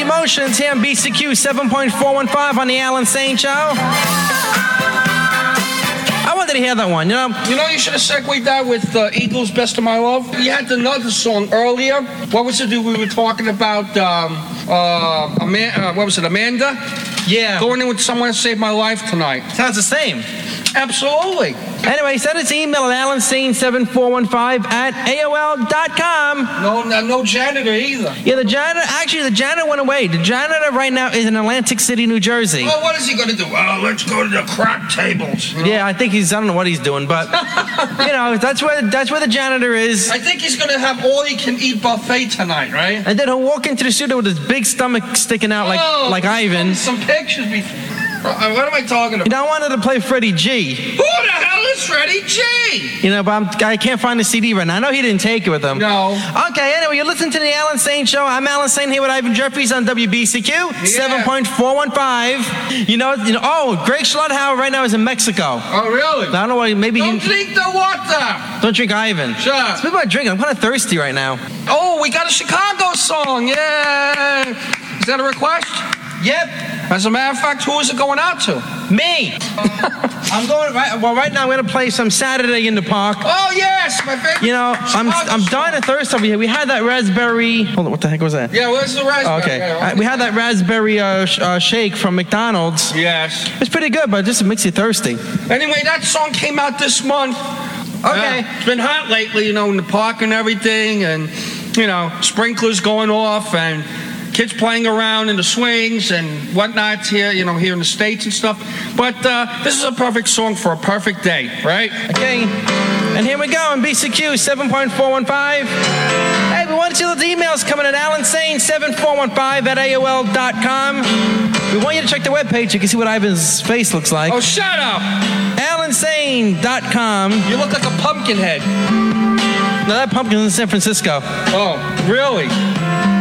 Emotions here on BCQ 7.415 on the Alan Sane Show. I wanted to hear that one, You you should have segued that with Eagles' Best of My Love. You had another song earlier. What was it we were talking about? What was it, Amanda? Yeah. Going in with Someone to Save My Life tonight. Sounds the same. Absolutely. Anyway, send us an email at alansane7415@aol.com. No janitor either. Yeah, the janitor went away. The janitor right now is in Atlantic City, New Jersey. Well, what is he going to do? Oh, let's go to the crack tables. Yeah, I think I don't know what he's doing, but, that's where the janitor is. I think he's going to have all-you-can-eat buffet tonight, right? And then he'll walk into the studio with his big stomach sticking out like Ivan. Some pictures before. What am I talking about? I wanted to play Freddie G. Who the hell is Freddie G? But I can't find the CD right now. I know he didn't take it with him. No. Okay, anyway, you're listening to the Alan Sane Show. I'm Alan Sane here with Ivan Jeffries on WBCQ 7.415. Oh, Greg Schlotthauer right now is in Mexico. Oh, really? I don't know why. Maybe Don't drink the water. Don't drink Ivan. Sure. Speaking about drinking, I'm kind of thirsty right now. Oh, we got a Chicago song. Yeah. Is that a request? Yep. As a matter of fact, who is it going out to? Me. I'm going right now I'm going to play some Saturday in the Park. Oh, yes, my favorite. I'm dying of thirst over here. We had that raspberry. Hold on, what the heck was that? Yeah, where's the raspberry? Oh, okay. We had that raspberry shake from McDonald's. Yes. It's pretty good, but it just makes you thirsty. Anyway, that song came out this month. Okay. It's been hot lately, in the park and everything, and, sprinklers going off, and kids playing around in the swings and whatnot here, here in the States and stuff. But this is a perfect song for a perfect day, right? Okay. And here we go on BCQ 7.415. Hey, we want you to the emails coming at alansane7415@aol.com. We want you to check the webpage. You can see what Ivan's face looks like. Oh, shut up! alansane.com. You look like a pumpkin head. No, that pumpkin's in San Francisco. Oh, really?